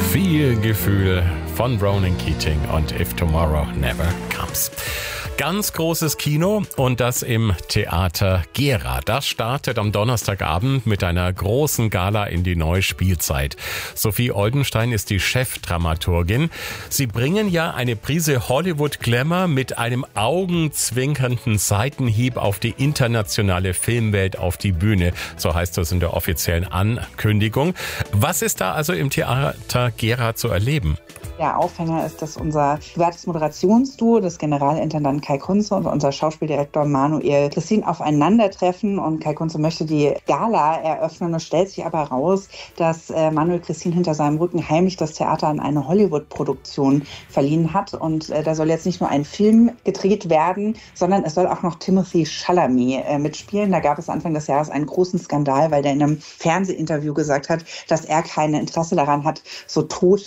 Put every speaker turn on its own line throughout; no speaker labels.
Viel Gefühl von Ronan Keating und If Tomorrow Never Comes. Ganz großes Kino und das im Theater Gera. Das startet am Donnerstagabend mit einer großen Gala in die neue Spielzeit. Sophie Oldenstein ist die Chefdramaturgin. Sie bringen ja eine Prise Hollywood-Glamour mit einem augenzwinkernden Seitenhieb auf die internationale Filmwelt auf die Bühne. So heißt das in der offiziellen Ankündigung. Was ist da also im Theater Gera zu erleben?
Der Aufhänger ist, dass unser bewährtes Moderationsduo, das Generalintendant Kai Kunze und unser Schauspieldirektor Manuel Christin aufeinandertreffen. Und Kai Kunze möchte die Gala eröffnen. Es stellt sich aber raus, dass Manuel Christin hinter seinem Rücken heimlich das Theater an eine Hollywood-Produktion verliehen hat. Und da soll jetzt nicht nur ein Film gedreht werden, sondern es soll auch noch Timothée Chalamet mitspielen. Da gab es Anfang des Jahres einen großen Skandal, weil der in einem Fernsehinterview gesagt hat, dass er kein Interesse daran hat, so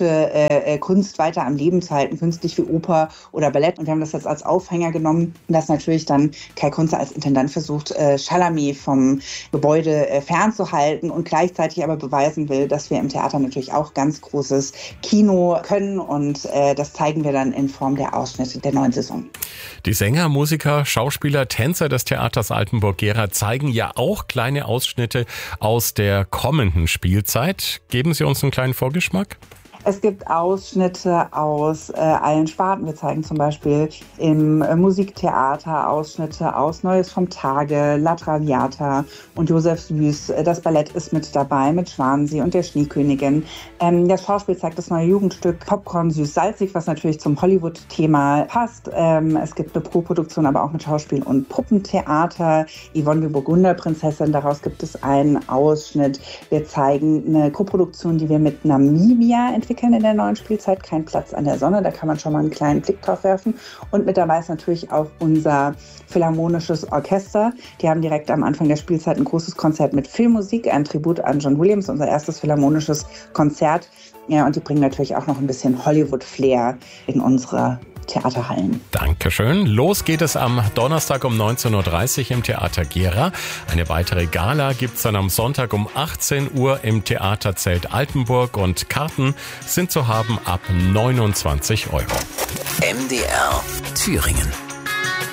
tote Kunst weiter am Leben zu halten, künstlich wie Oper oder Ballett. Und wir haben das jetzt als Aufhänger genommen, dass natürlich dann Kai Kunze als Intendant versucht, Chalamet vom Gebäude fernzuhalten und gleichzeitig aber beweisen will, dass wir im Theater natürlich auch ganz großes Kino können. Und das zeigen wir dann in Form der Ausschnitte der neuen Saison.
Die Sänger, Musiker, Schauspieler, Tänzer des Theaters Altenburg-Gera zeigen ja auch kleine Ausschnitte aus der kommenden Spielzeit. Geben Sie uns einen kleinen Vorgeschmack?
Es gibt Ausschnitte aus allen Sparten. Wir zeigen zum Beispiel im Musiktheater Ausschnitte aus Neues vom Tage, La Traviata und Josef Süß. Das Ballett ist mit dabei mit Schwansee und der Schneekönigin. Das Schauspiel zeigt das neue Jugendstück Popcorn süß-salzig, was natürlich zum Hollywood-Thema passt. Es gibt eine Proproduktion, aber auch mit Schauspiel und Puppentheater. Yvonne die Burgunderprinzessin, daraus gibt es einen Ausschnitt. Wir zeigen eine Koproduktion, die wir mit Namibia entwickeln in der neuen Spielzeit, Kein Platz an der Sonne, da kann man schon mal einen kleinen Blick drauf werfen. Und mit dabei ist natürlich auch unser Philharmonisches Orchester. Die haben direkt am Anfang der Spielzeit ein großes Konzert mit Filmmusik, ein Tribut an John Williams, unser erstes philharmonisches Konzert. Ja, und die bringen natürlich auch noch ein bisschen Hollywood-Flair in unsere Theaterhallen.
Dankeschön. Los geht es am Donnerstag um 19.30 Uhr im Theater Gera. Eine weitere Gala gibt es dann am Sonntag um 18 Uhr im Theaterzelt Altenburg und Karten sind zu haben ab 29 €.
MDR Thüringen.